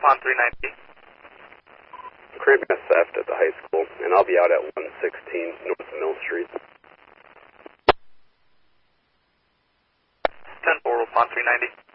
Pond 390. Crane a theft at the high school, and I'll be out at 116 North Mill Street. 10-4, Pond 390.